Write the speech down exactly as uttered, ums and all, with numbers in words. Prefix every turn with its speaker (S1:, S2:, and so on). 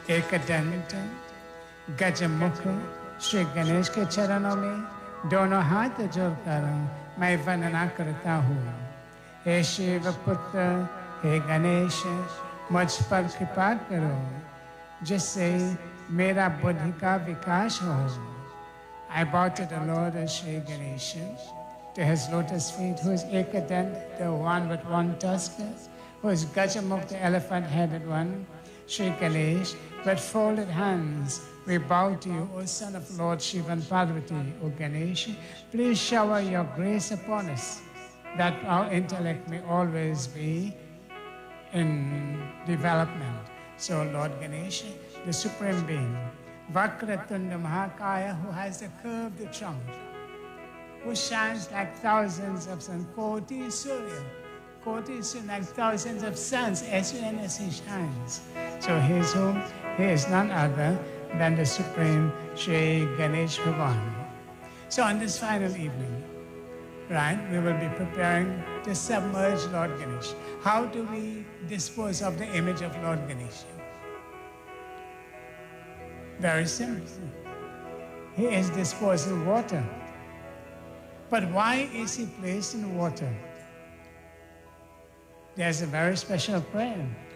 S1: एकदंत गजमुख श्री गणेश के चरणों में दोनों हाथ जोड़कर मैं वंदना करता हूँ। हे शिव पुत्र, हे गणेश, मुझ पर कृपा करो जिससे मेरा बुद्धि का विकास हो। I bow to the Lord Shri Ganesha, to his lotus feet, who is Ekadant, the one with one tusk, who is Gajamukh, the elephant-headed one, Shri Ganesh, with folded hands. We bow to you, O son of Lord Shiva and Parvati, O Ganesh. Please shower your grace upon us, that our intellect may always be in development. So Lord Ganesha, the Supreme Being, Vakratunda Mahakaya, who has a curved trunk, who shines like thousands of suns, Koti Surya, Koti Surya, like thousands of suns, as soon as he shines. So he is who? He is none other than the Supreme Shri Ganesh Bhavan. So on this final evening, right, we will be preparing to submerge Lord Ganesh. How do we dispose of the image of Lord Ganesh? Very simple. He is disposed in water. But why is he placed in water? There's a very special prayer.